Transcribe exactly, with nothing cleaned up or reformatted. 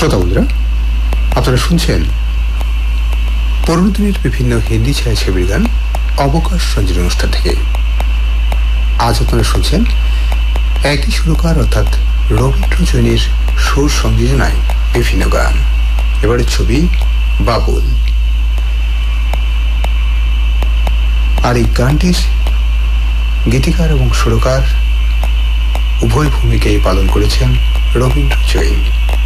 শ্রোতা বন্ধুরা, আপনারা শুনছেন পুরনো দিনের বিভিন্ন হিন্দি ছায়াছবির গান অবকাশ রঞ্জন অনুষ্ঠান থেকে। আজ আপনারা শুনছেন একই সুরকার অর্থাৎ রবীন্দ্র জৈনের সুর সংযোজনায় বিভিন্ন গান। এবারের ছবি বাবুল। আর এই গানটির গীতিকার এবং সুরকার উভয় ভূমিকাই পালন করেছেন রবীন্দ্র জৈন।